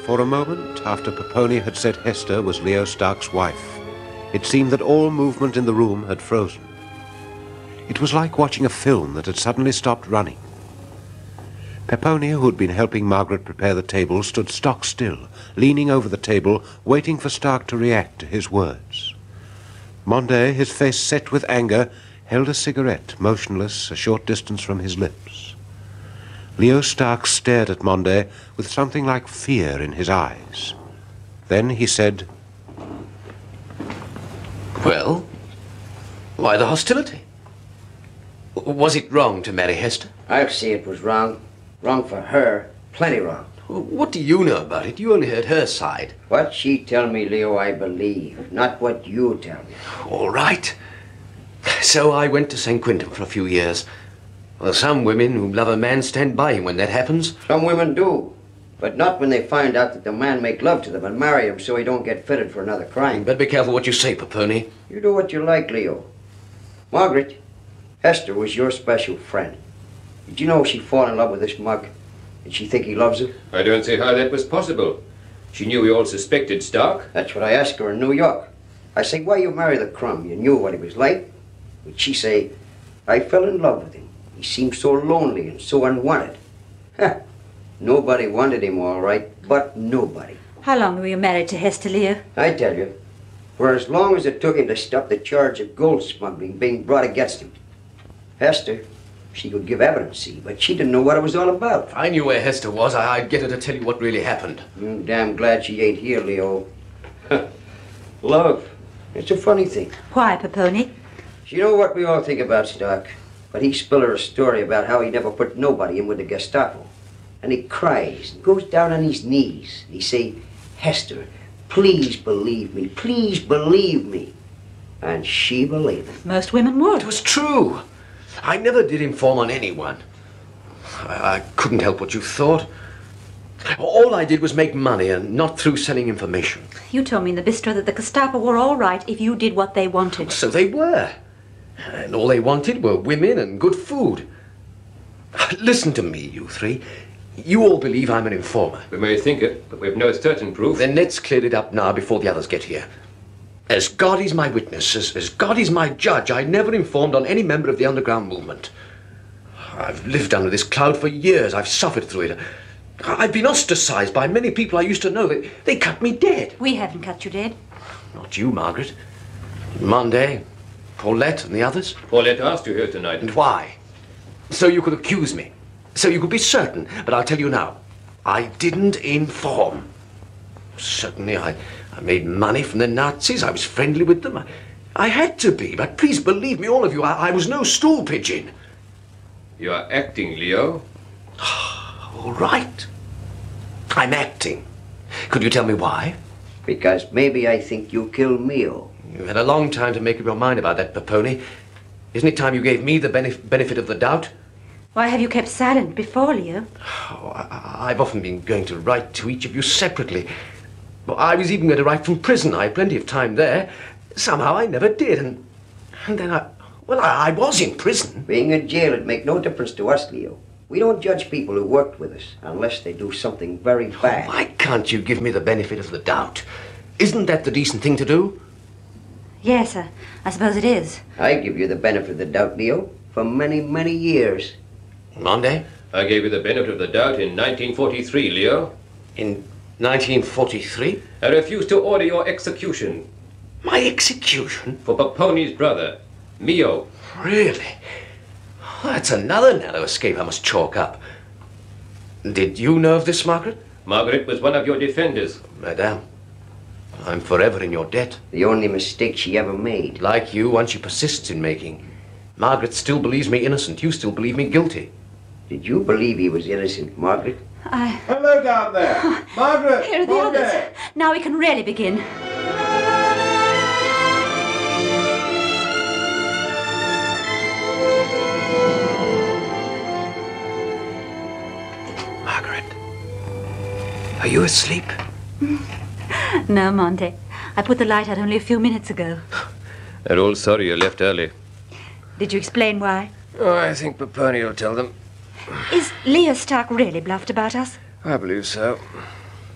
For a moment, after Peppone had said Hester was Leo Stark's wife, it seemed that all movement in the room had frozen. It was like watching a film that had suddenly stopped running. Peppone, who had been helping Margaret prepare the table, stood stock still, leaning over the table, waiting for Stark to react to his words. Monde, his face set with anger, held a cigarette, motionless, a short distance from his lips. Leo Stark stared at Monde with something like fear in his eyes. Then he said, "Well, why the hostility? Was it wrong to marry Hester?" I'll say it was wrong. Wrong for her. Plenty wrong. What do you know about it? You only heard her side. What she tell me, Leo, I believe. Not what you tell me. All right. So I went to St. Quentin for a few years. Well, some women who love a man stand by him when that happens. Some women do. But not when they find out that the man make love to them and marry him so he don't get fitted for another crime. You better be careful what you say, Peppone. You do what you like, Leo. Margaret, Hester was your special friend. Did you know she fall in love with this mug? Did she think he loves her? I don't see how that was possible. She knew we all suspected Stark. That's what I asked her in New York. I say, why you marry the crumb? You knew what he was like. But she say, I fell in love with him. He seemed so lonely and so unwanted. Nobody wanted him, all right, but nobody. How long were you married to Hester, Leo? I tell you, for as long as it took him to stop the charge of gold smuggling being brought against him. Hester, she could give evidence, see, but she didn't know what it was all about. If I knew where Hester was, I'd get her to tell you what really happened. I'm damn glad she ain't here, Leo. Love, it's a funny thing. Why, Peppone? You know what we all think about Stark, but he spill her a story about how he never put nobody in with the Gestapo. And he cries and goes down on his knees. And he say, Hester, please believe me, please believe me. And she believed him. Most women would. It was true. I never did inform on anyone. I couldn't help what you thought. All I did was make money, and not through selling information. You told me in the bistro that the Gestapo were all right if you did what they wanted. So they were. And all they wanted were women and good food. Listen to me, you three. You all believe I'm an informer. We may think it, but we've no certain proof. Then let's clear it up now before the others get here. As God is my witness, as God is my judge, I never informed on any member of the underground movement. I've lived under this cloud for years. I've suffered through it. I've been ostracized by many people I used to know. They cut me dead. We haven't cut you dead. Not you, Margaret. Monde, Paulette, and the others. Paulette asked you here tonight. And why? So you could accuse me. So you could be certain. But I'll tell you now, I didn't inform. Certainly, I made money from the Nazis. I was friendly with them. I had to be. But please believe me, all of you, I was no stool pigeon. You are acting, Leo. All right. I'm acting. Could you tell me why? Because maybe I think you killed Mio. You've had a long time to make up your mind about that, Peppone. Isn't it time you gave me the benefit of the doubt? Why have you kept silent before, Leo? Oh, I've often been going to write to each of you separately. Well, I was even going to write from prison. I had plenty of time there. Somehow I never did, and then I was in prison. Being in jail would make no difference to us, Leo. We don't judge people who worked with us unless they do something very bad. Why can't you give me the benefit of the doubt? Isn't that the decent thing to do? Yes, I suppose it is. I give you the benefit of the doubt, Leo, for many, many years. Monde? I gave you the benefit of the doubt in 1943, Leo. In 1943? I refused to order your execution. My execution? For Peppone's brother, Mio. Really? Oh, that's another narrow escape I must chalk up. Did you know of this, Margaret? Margaret was one of your defenders. Madame, I'm forever in your debt. The only mistake she ever made. Like you, one she persists in making. Margaret still believes me innocent. You still believe me guilty. Did you believe he was innocent, Margaret? Hello down there. Margaret! Here are the others. Now we can really begin. Margaret, are you asleep? No, Monde. I put the light out only a few minutes ago. They're all sorry you left early. Did you explain why? Oh, I think Peppone will tell them. Is Leo Stark really bluffed about us? I believe so.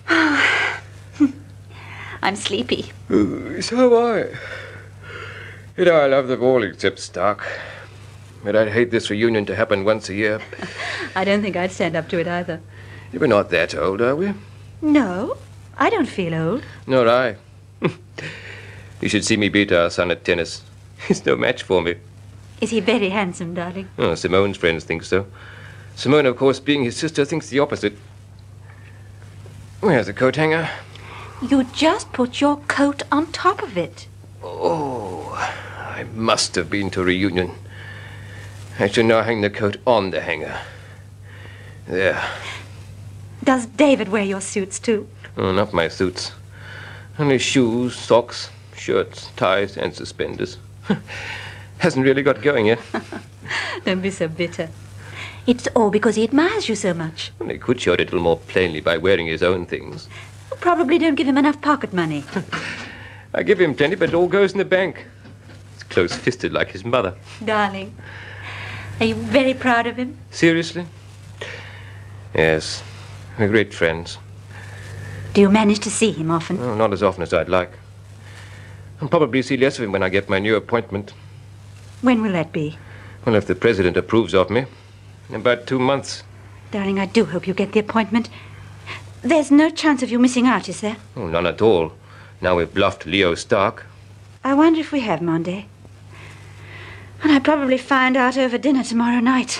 I'm sleepy. So am I. You know, I love them all except Stark. But I'd hate this reunion to happen once a year. I don't think I'd stand up to it either. We're not that old, are we? No, I don't feel old. Nor I. You should see me beat our son at tennis. He's no match for me. Is he very handsome, darling? Oh, Simone's friends think so. Simone, of course, being his sister, thinks the opposite. Where's the coat hanger? You just put your coat on top of it. Oh, I must have been to a reunion. I should now hang the coat on the hanger. There. Does David wear your suits, too? Oh, not my suits. Only shoes, socks, shirts, ties, and suspenders. Hasn't really got going yet. Don't be so bitter. It's all because he admires you so much. Well, he could show it a little more plainly by wearing his own things. You probably don't give him enough pocket money. I give him plenty, but it all goes in the bank. He's close-fisted like his mother. Darling, are you very proud of him? Seriously? Yes. We're great friends. Do you manage to see him often? Oh, not as often as I'd like. I'll probably see less of him when I get my new appointment. When will that be? Well, if the president approves of me. In about 2 months. Darling, I do hope you get the appointment. There's no chance of you missing out, is there? Oh, none at all. Now we've bluffed Leo Stark. I wonder if we have, Monday. And I'll probably find out over dinner tomorrow night.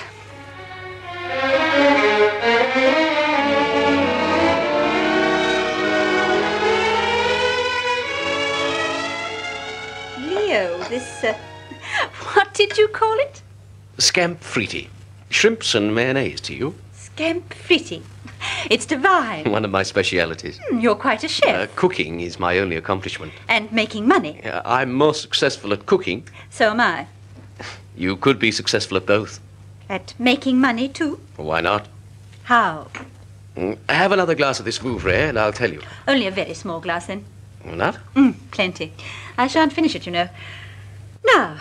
Leo, this, what did you call it? Scamp fritti. Shrimps and mayonnaise to you. Scamp fritti. It's divine. One of my specialities. You're quite a chef. Cooking is my only accomplishment. And making money. I'm more successful at cooking. So am I. You could be successful at both. At making money, too? Why not? How? Have another glass of this Vouvray and I'll tell you. Only a very small glass, then. Not? Plenty. I shan't finish it, you know. Now,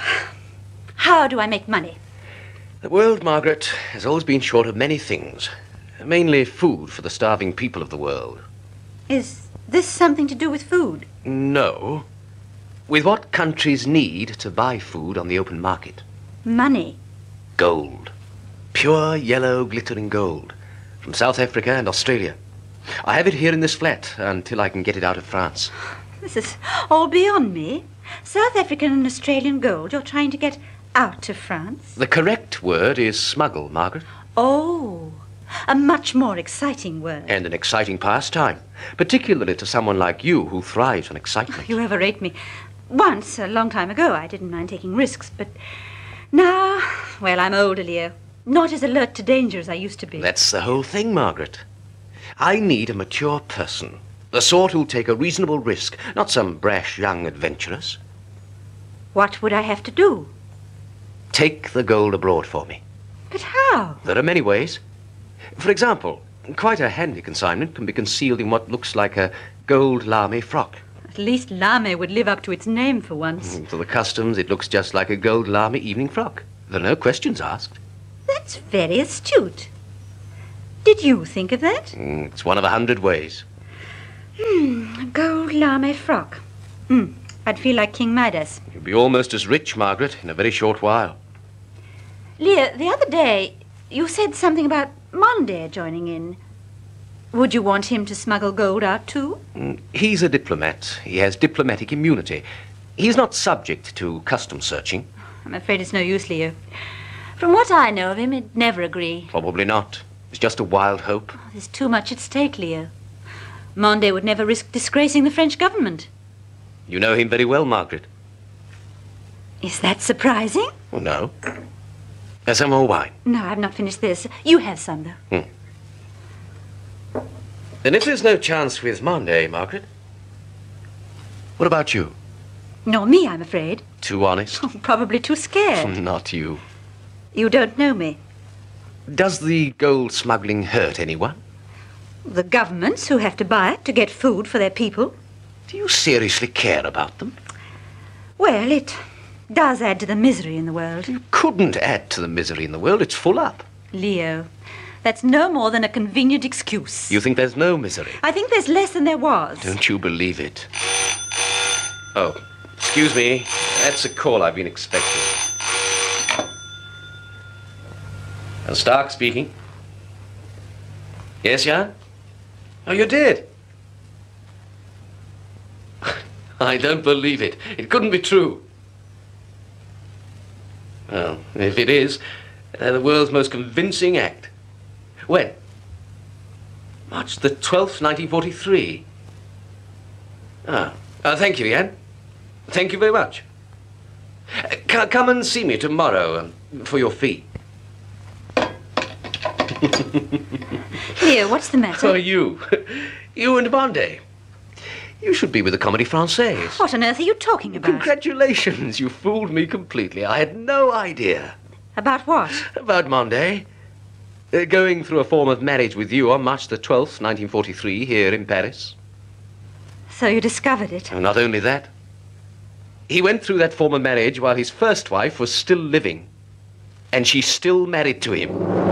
how do I make money? The world, Margaret, has always been short of many things. Mainly food for the starving people of the world. Is this something to do with food? No. With what countries need to buy food on the open market? Money. Gold. Pure yellow glittering gold. From South Africa and Australia. I have it here in this flat until I can get it out of France. This is all beyond me. South African and Australian gold you're trying to get out of France? The correct word is smuggle, Margaret. Oh, a much more exciting word. And an exciting pastime. Particularly to someone like you who thrives on excitement. You overrate me. Once, a long time ago, I didn't mind taking risks, but now, well, I'm older, Leo. Not as alert to danger as I used to be. That's the whole thing, Margaret. I need a mature person. The sort who'll take a reasonable risk, not some brash young adventuress. What would I have to do? Take the gold abroad for me. But how? There are many ways. For example, quite a handy consignment can be concealed in what looks like a gold lame frock. At least lame would live up to its name for once. To the customs, it looks just like a gold lame evening frock. There are no questions asked. That's very astute. Did you think of that? It's one of 100 ways. A gold lame frock. I'd feel like King Midas. You'll be almost as rich, Margaret, in a very short while. Leo, the other day, you said something about Monday joining in. Would you want him to smuggle gold out, too? He's a diplomat. He has diplomatic immunity. He's not subject to customs searching. I'm afraid it's no use, Leo. From what I know of him, he'd never agree. Probably not. It's just a wild hope. There's too much at stake, Leo. Monday would never risk disgracing the French government. You know him very well, Margaret. Is that surprising? Oh, no. Some more wine. No, I've not finished this. You have some, though. Then if there's no chance with Monday, Margaret, what about you? Nor me, I'm afraid. Too honest? Probably too scared. Not you. You don't know me. Does the gold smuggling hurt anyone? The governments who have to buy it to get food for their people. Do you seriously care about them? Well, it does add to the misery in the world. You couldn't add to the misery in the world. It's full up. Leo, That's no more than a convenient excuse. You think there's no misery? I think there's less than there was. Don't you believe it? Oh, excuse me. That's a call I've been expecting. Stark speaking. Yes, Jan? Oh, you did? I don't believe it. It couldn't be true. Well, if it is, the world's most convincing act. When? March the 12th, 1943. Thank you, Jan. Thank you very much. Come and see me tomorrow for your fee. Leo, what's the matter? Oh, you. You and Monday. You should be with the Comédie Française. What on earth are you talking about? Congratulations. You fooled me completely. I had no idea. About what? About Monday. Going through a form of marriage with you on March the 12th, 1943, here in Paris. So you discovered it? And not only that. He went through that form of marriage while his first wife was still living. And she's still married to him.